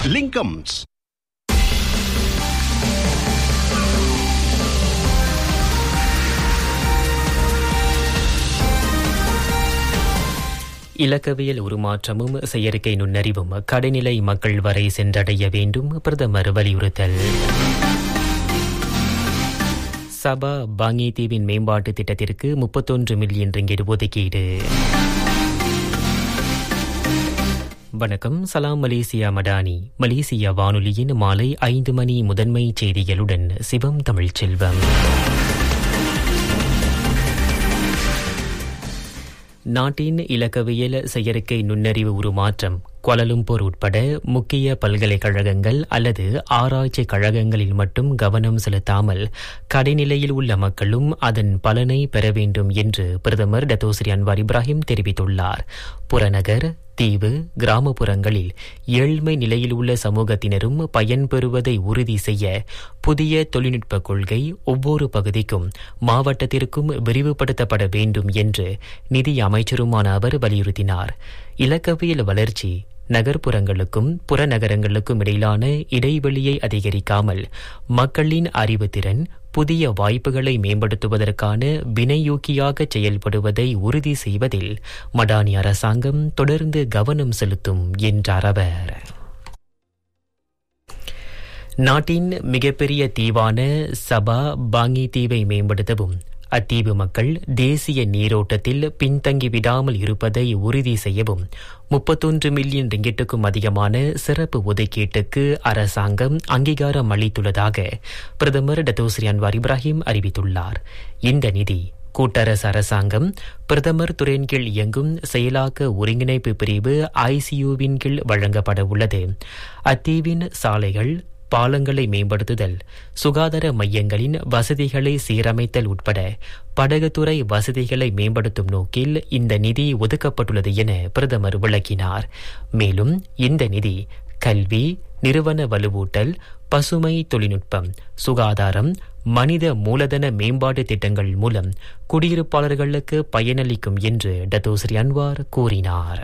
Linkums. இலக்கவியல் உருமாற்றமும் செயற்கை நுண்ணறிவும் கடைநிலை மக்கள் வரை சென்றடைய வேண்டும், பிரதமர் வலியுறுத்தல். சபா பாங்கி தீவின் மேம்பாட்டு திட்டத்திற்கு 31 மில்லியன் ரிங்கிட் ஒதுக்கீடு. வணக்கம், சலாம் மலேசியா மடானி. மலேசியா வானொலியின் மாலை 5 மணி முதன்மை செய்திகளுடன் சிவம் தமிழ் செல்வம். நாட்டின் இலக்கவியல் செயற்கை நுண்ணறிவு உருமாற்றம் குவாலலும்பூர் உட்பட முக்கிய பல்கலைக்கழகங்கள் அல்லது ஆராய்ச்சி கழகங்களில் மட்டும் கவனம் செலுத்தாமல் கடைநிலையில் உள்ள மக்களும் அதன் பலனை பெற வேண்டும் என்று பிரதமர் டத்தோஸ்ரீ அன்வார் இப்ராஹிம் தெரிவித்துள்ளார். புறநகர், தீவு, கிராமப்புறங்களில் ஏழ்மை நிலையில் உள்ள சமூகத்தினரும் பயன்பெறுவதை உறுதி செய்ய புதிய தொழில்நுட்ப கொள்கை ஒவ்வொரு பகுதிக்கும் மாவட்டத்திற்கும் விரிவுபடுத்தப்பட வேண்டும் என்று நிதி அமைச்சருமான அவர் வலியுறுத்தினார். இலக்கவியல் வளர்ச்சி நகர்ப்புறங்களுக்கும் புறநகரங்களுக்கும் இடையிலான இடைவெளியை அதிகரிக்காமல் மக்களின் அறிவுத்திறன், புதிய வாய்ப்புகளை மேம்படுத்துவதற்கான வினையூக்கியாக செயல்படுவதை உறுதி செய்வதில் மடானி அரசாங்கம் தொடர்ந்து கவனம் செலுத்தும் என்றார் அவர். நாட்டின் மிகப்பெரிய தீவான சபா பாங்கி தீவை மேம்படுத்தவும் அத்தீவு மக்கள் தேசிய நீரோட்டத்தில் பின்தங்கிவிடாமல் இருப்பதை உறுதி செய்யவும் 31 மில்லியன் ரிங்கிட்டுக்கும் அதிகமான சிறப்பு ஒதுக்கீட்டுக்கு அரசாங்கம் அங்கீகாரம் அளித்துள்ளதாக பிரதமர் டத்தோஸ்ரீ அன்வார் இப்ராஹிம் அறிவித்துள்ளார். இந்த நிதி கூட்டரசு அரசாங்கம் பிரதமர் துறையின் கீழ் இயங்கும் செயலாக்க ஒருங்கிணைப்பு பிரிவு ICUவின் கீழ் வழங்கப்பட உள்ளது. அத்தீவின் சாலைகள், பாலங்களை மேம்படுத்துதல், சுகாதார மையங்களின் வசதிகளை சீரமைத்தல் உட்பட படகுத்துறை வசதிகளை மேம்படுத்தும் நோக்கில் இந்த நிதி ஒதுக்கப்பட்டுள்ளது என பிரதமர் விளக்கினார். மேலும் இந்த நிதி கல்வி, நிறுவன வலுவூட்டல், பசுமை தொழில்நுட்பம், சுகாதாரம், மனித மூலதன மேம்பாட்டு திட்டங்கள் மூலம் குடியிருப்பாளர்களுக்கு பயனளிக்கும் என்று டத்தோஸ்ரீ அன்வார் கூறினார்.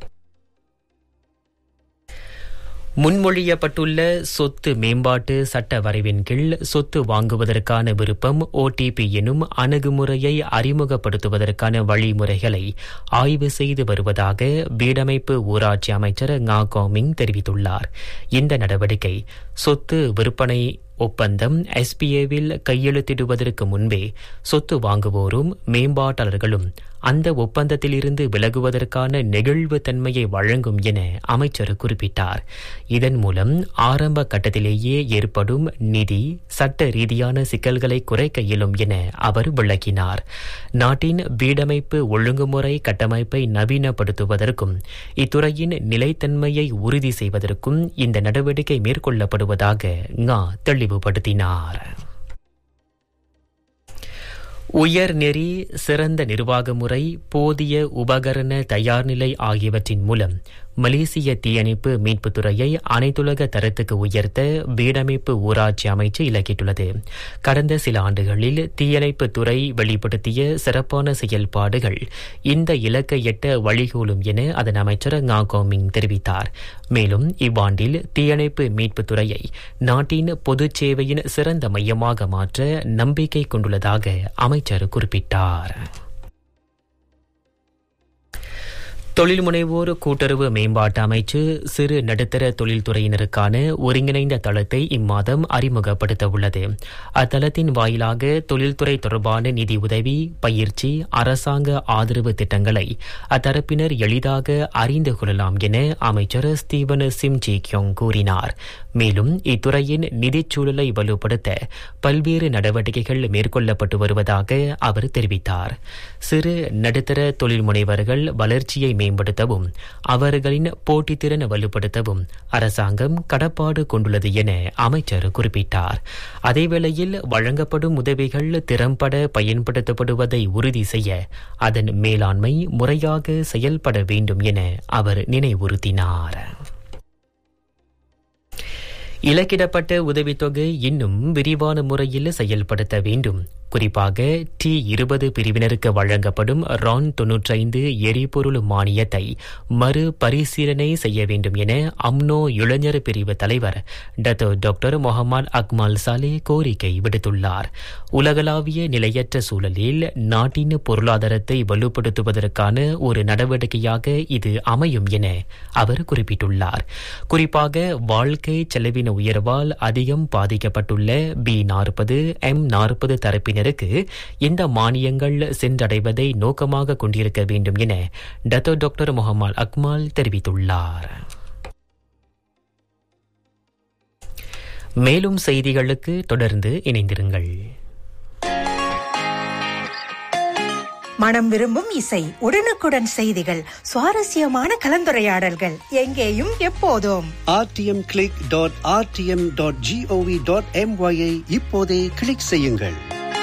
முன்மொழியப்பட்டுள்ள சொத்து மேம்பாட்டு சட்ட வரைவின் கீழ் சொத்து வாங்குவதற்கான விருப்பம் OTP எனும் அணுகுமுறையை அறிமுகப்படுத்துவதற்கான வழிமுறைகளை ஆய்வு செய்து வருவதாக வீடமைப்பு ஊராட்சி அமைச்சர் ngா கோமிங் தெரிவித்துள்ளார். இந்த நடவடிக்கை சொத்து விற்பனை ஒப்பந்தம் SPAவில் கையெழுத்திடுவதற்கு முன்பே சொத்து வாங்குவோரும் மேம்பாட்டாளர்களும் அந்த ஒப்பந்தத்திலிருந்து விலகுவதற்கான நெகிழ்வு தன்மையை வழங்கும் என அமைச்சர் குறிப்பிட்டார். இதன் மூலம் ஆரம்ப கட்டத்திலேயே ஏற்படும் நிதி, சட்ட ரீதியான சிக்கல்களை குறைக்க இயலும் என அவர் விளக்கினார். நாட்டின் வீடமைப்பு ஒழுங்குமுறை கட்டமைப்பை நவீனப்படுத்துவதற்கும் இத்துறையின் நிலைத்தன்மையை உறுதி செய்வதற்கும் இந்த நடவடிக்கை மேற்கொள்ளப்படுவதாக ngா தெளிவுபடுத்தினார். உயர்நெறி, சிறந்த நிர்வாக முறை, போதிய உபகரண தயார்நிலை ஆகியவற்றின் மூலம் மலேசிய தீயணைப்பு மீட்புத் துறையை அனைத்துலக தரத்துக்கு உயர்த்த வீடமைப்பு ஊராட்சி அமைச்சு இலக்கிட்டுள்ளது. கடந்த சில ஆண்டுகளில் தீயணைப்பு துறை வெளிப்படுத்திய சிறப்பான செயல்பாடுகள் இந்த இலக்கை எட்ட வழிகோலும் என அதன் அமைச்சர் ngா கோமிங் தெரிவித்தார். மேலும் இவ்வாண்டில் தீயணைப்பு மீட்புத் துறையை நாட்டின் பொதுச் சேவையின் சிறந்த மையமாக மாற்ற நம்பிக்கை கொண்டுள்ளதாக அமைச்சர் குறிப்பிட்டார். தொழில் முனைவோர் கூட்டுறவு மேம்பாட்டு அமைச்சு சிறு நடுத்தர தொழில்துறையினருக்கான ஒருங்கிணைந்த தளத்தை இம்மாதம் அறிமுகப்படுத்த உள்ளது. அத்தளத்தின் வாயிலாக தொழில்துறை தொடர்பான நிதி உதவி, பயிற்சி, அரசாங்க ஆதரவு திட்டங்களை அத்தரப்பினர் எளிதாக அறிந்து கொள்ளலாம் என அமைச்சர் ஸ்டீவன் சிம் ஜி கியோங் கூறினார். மேலும் இத்துறையின் நிதிச்சூழலை வலுப்படுத்த பல்வேறு நடவடிக்கைகள் மேற்கொள்ளப்பட்டு வருவதாக அவர் தெரிவித்தார். சிறு நடுத்தர தொழில் முனைவர்கள் வளர்ச்சியை மேம்படுத்தவும் அவர்களின் போட்டித்திறன் வலுப்படுத்தவும் அரசாங்கம் கடப்பாடு கொண்டுள்ளது என அமைச்சர் குறிப்பிட்டார். அதேவேளையில் வழங்கப்படும் உதவிகள் திறம்பட பயன்படுத்தப்படுவதை உறுதி செய்ய அதன் மேலாண்மை முறையாக செயல்பட வேண்டும் என அவர் நினைவுறுத்தினார். இலக்கிடப்பட்ட உதவித்தொகை இன்னும் விரிவான முறையில் செயல்படுத்த வேண்டும். குறிப்பாக T20 பிரிவினருக்கு வழங்கப்படும் RON 95 எரிபொருள் மானியத்தை மறு பரிசீலனை செய்ய வேண்டும் என அம்னோ இளைஞர் பிரிவு தலைவர் டாக்டர் முகமது அக்மல் சாலே கோரிக்கை விடுத்துள்ளார். உலகளாவிய நிலையற்ற சூழலில் நாட்டின் பொருளாதாரத்தை வலுப்படுத்துவதற்கான ஒரு நடவடிக்கையாக இது அமையும் என அவர் குறிப்பிட்டுள்ளார். குறிப்பாக வாழ்க்கை செலவின உயர்வால் அதிகம் பாதிக்கப்பட்டுள்ள B40, M40 தரப்பினருக்கு இந்த மானியங்கள் சென்றடைவதை நோக்கமாக கொண்டிருக்க வேண்டும் என டாக்டர் முகமது அக்மல் தெரிவித்துள்ளார். மேலும் செய்திகளுக்கு தொடர்ந்து இணைந்திருங்கள். மனம் விரும்பும் இசை, உடனுக்குடன் செய்திகள், சுவாரஸ்யமான கலந்துரையாடல்கள், எங்கேயும் எப்போதும். rtm.rtm.gov.my இப்போதே கிளிக் செய்யுங்கள்.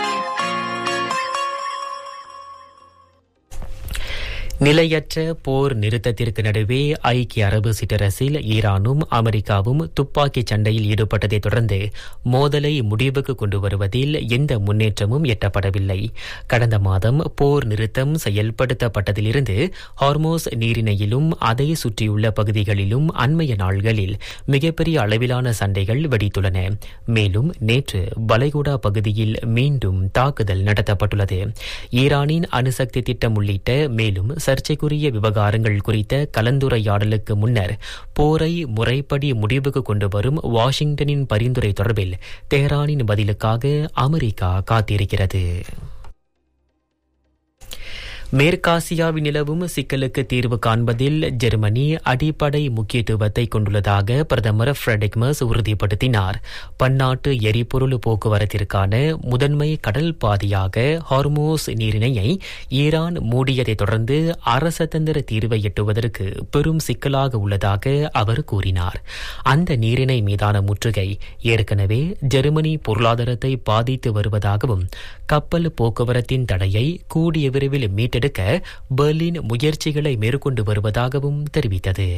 நிலையற்ற போர் நிறுத்தத்திற்கு நடுவே ஐக்கிய அரபு சிற்றரசில் ஈரானும் அமெரிக்காவும் துப்பாக்கிச் சண்டையில் ஈடுபட்டதை தொடர்ந்து மோதலை முடிவுக்கு கொண்டு வருவதில் எந்த முன்னேற்றமும் எட்டப்படவில்லை. கடந்த மாதம் போர் நிறுத்தம் செயல்படுத்தப்பட்டதிலிருந்து ஹார்மோஸ் நீரிணையிலும் அதை சுற்றியுள்ள பகுதிகளிலும் அண்மைய நாள்களில் மிகப்பெரிய அளவிலான சண்டைகள் வெடித்துள்ளன. மேலும் நேற்று வளைகுடா பகுதியில் மீண்டும் தாக்குதல் நடத்தப்பட்டுள்ளது. ஈரானின் அணுசக்தி திட்டம் உள்ளிட்ட மேலும் சர்ச்சைக்குரிய விவகாரங்கள் குறித்த கலந்துரையாடலுக்கு முன்னர் போரை முறைப்படி முடிவுக்கு கொண்டு வரும் வாஷிங்டனின் பரிந்துரை தொடர்பில் தெஹ்ரானின் பதிலுக்காக அமெரிக்கா காத்திருக்கிறது. மேற்காசியாவில் நிலவும் சிக்கலுக்கு தீர்வு காண்பதில் ஜெர்மனி அடிப்படை முக்கியத்துவத்தை கொண்டுள்ளதாக பிரதமர் ஃபிரெட்ரிக் மெர்ஸ் உறுதிப்படுத்தினார். பன்னாட்டு எரிபொருள் போக்குவரத்திற்கான முதன்மை கடல் பாதையாக ஹார்மோஸ் நீரிணையை ஈரான் மூடியதை தொடர்ந்து அரசதந்திர தீர்வை எட்டுவதற்கு பெரும் சிக்கலாக உள்ளதாக அவர் கூறினார். அந்த நீரிணை மீதான முற்றுகை ஏற்கனவே ஜெர்மனி பொருளாதாரத்தை பாதித்து வருவதாகவும் கப்பல் போக்குவரத்தின் தடையை கூடிய விரைவில் மீட்டெடுக்க பெர்லின் முயற்சிகளை மேற்கொண்டு வருவதாகவும் தெரிவித்தது.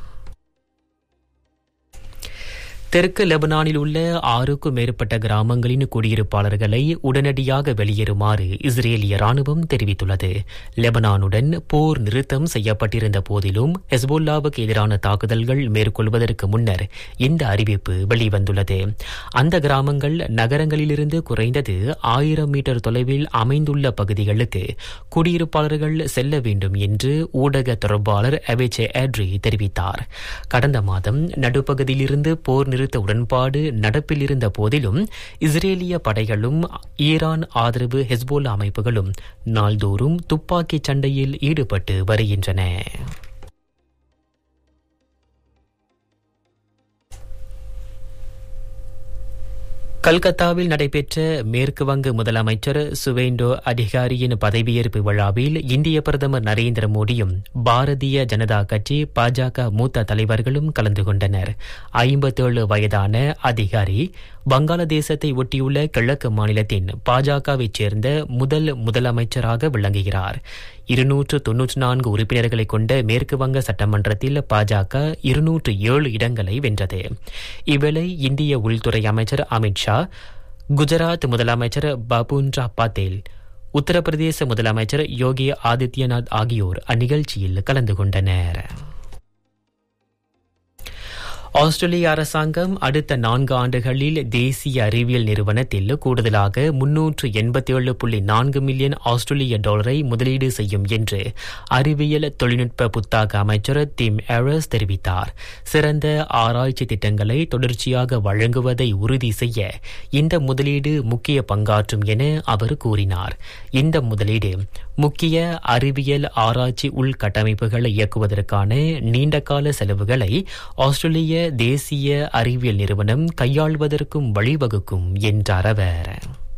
தெற்கு லெபனானில் உள்ள 6க்கும் மேற்பட்ட கிராமங்களின் குடியிருப்பாளர்களை உடனடியாக வெளியேறுமாறு இஸ்ரேலிய ராணுவம் தெரிவித்துள்ளது. லெபனானுடன் போர் நிறுத்தம் செய்யப்பட்டிருந்த போதிலும் ஹெஸ்போல்லாவுக்கு எதிரான தாக்குதல்கள் மேற்கொள்வதற்கு முன்னர் இந்த அறிவிப்பு வெளிவந்துள்ளது. அந்த கிராமங்கள் நகரங்களிலிருந்து குறைந்தது 1000 மீட்டர் தொலைவில் அமைந்துள்ள பகுதிகளுக்கு குடியிருப்பாளர்கள் செல்ல வேண்டும் என்று ஊடக தொடர்பாளர் அவேச்சே ஆட்ரி தெரிவித்தார். கடந்த மாதம் நடுப்பகுதியிலிருந்து போர் நிறுத்த உடன்பாடு நடப்பில் இருந்த போதிலும் இஸ்ரேலிய படைகளும் ஈரான் ஆதரவு ஹெஸ்போல்லா அமைப்புகளும் நாள்தோறும் துப்பாக்கிச் சண்டையில் ஈடுபட்டு வருகின்றன. கல்கத்தாவில் நடைபெற்ற மேற்கு வங்க முதலமைச்சர் சுவேண்டோ அதிகாரியின் பதவியேற்பு விழாவில் இந்திய பிரதமர் நரேந்திர மோடியும் பாரதிய ஜனதா கட்சி பாஜக மூத்த தலைவர்களும் கலந்து கொண்டனர். 57 வயதான அதிகாரி வங்காளதேசத்தை ஒட்டியுள்ள கிழக்கு மாநிலத்தின் பாஜகவைச் சேர்ந்த முதலமைச்சராக விளங்குகிறார். 294 உறுப்பினர்களை கொண்ட மேற்கு வங்க சட்டமன்றத்தில் பாஜக 207 இடங்களை வென்றது. இவ்வேளை இந்திய உள்துறை அமைச்சர் அமித்ஷா, குஜராத் முதலமைச்சர் பபுன்ரா பட்டேல், உத்தரப்பிரதேச முதலமைச்சர் யோகி ஆதித்யநாத் ஆகியோர் அந்நிகழ்ச்சியில் கலந்து கொண்டனர். ஆஸ்திரேலிய அரசாங்கம் அடுத்த 4 ஆண்டுகளில் தேசிய அறிவியல் நிறுவனத்தில் கூடுதலாக 387.4 மில்லியன் ஆஸ்திரேலிய டாலரை முதலீடு செய்யும் என்று அறிவியல் தொழில்நுட்ப புத்தாக்க அமைச்சர் டிம் ஏரஸ் தெரிவித்தார். சிறந்த ஆராய்ச்சி திட்டங்களை தொடர்ச்சியாக வழங்குவதை உறுதி செய்ய இந்த முதலீடு முக்கிய பங்காற்றும் என அவர் கூறினார். இந்த முதலீடு முக்கிய அறிவியல் ஆராய்ச்சி உள்கட்டமைப்புகளை இயக்குவதற்கான நீண்டகால செலவுகளை ஆஸ்திரேலிய தேசிய அறிவியல் நிறுவனம் கையாள்வதற்கும் வழிவகுக்கும் என்றார் அவர்.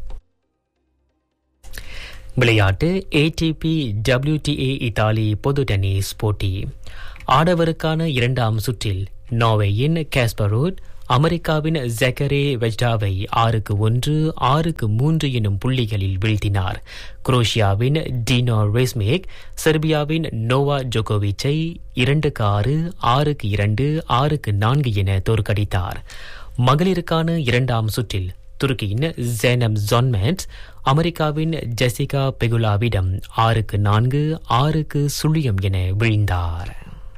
விளையாட்டு. ATP WTA இத்தாலி பொது டென்னிஸ் போட்டி ஆடவருக்கான 2ஆம் சுற்றில் நார்வேயின் காஸ்பர் ரூட் அமெரிக்காவின் ஜக்கரே வெஜ்டாவை 6-1, 6-3 எனும் புள்ளிகளில் வீழ்த்தினார். குரோஷியாவின் டினோர் ரெஸ்மேக் செர்பியாவின் நோவா ஜோகோவிச்சை 2-6, 6-2, 6-4 என தோற்கடித்தார். மகளிருக்கான 2ஆம் சுற்றில் துருக்கியின் ஜெனம் ஜொன்மெட் அமெரிக்காவின் ஜெசிகா பெகுலாவிடம் 6-4, 6-0 என வீழ்ந்தார்.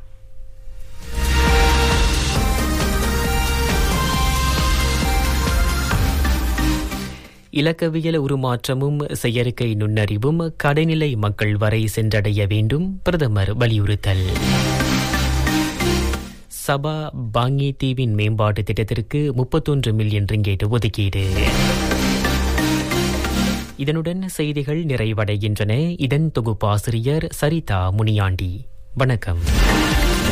இலக்கவியல் உருமாற்றமும் செயற்கை நுண்ணறிவும் கடைநிலை மக்கள் வரை சென்றடைய வேண்டும், பிரதமர் வலியுறுத்தல். சபா பாங்கி தீவின் மேம்பாட்டு திட்டத்திற்கு 31 மில்லியன் ரிங்கேட் ஒதுக்கீடு. இதனுடன் செய்திகள் நிறைவடைகின்றன. இதன் தொகுப்பாசிரியர் சரிதா முனியாண்டி. வணக்கம்.